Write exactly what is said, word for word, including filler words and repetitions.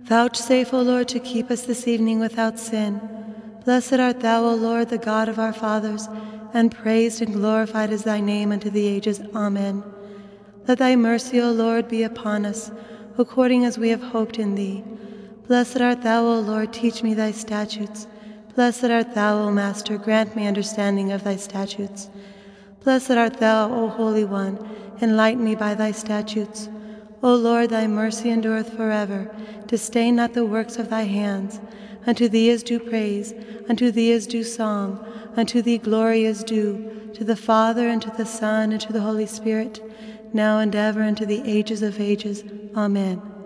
Vouchsafe, O Lord, to keep us this evening without sin. Blessed art thou, O Lord, the God of our fathers, and praised and glorified is thy name unto the ages. Amen. Let thy mercy, O Lord, be upon us, according as we have hoped in thee. Blessed art thou, O Lord, teach me thy statutes. Blessed art thou, O Master, grant me understanding of thy statutes. Blessed art thou, O Holy One, enlighten me by thy statutes. O Lord, thy mercy endureth forever. Disdain not the works of thy hands. Unto thee is due praise, unto thee is due song, unto thee glory is due, to the Father, and to the Son, and to the Holy Spirit, now and ever, and to the ages of ages. Amen.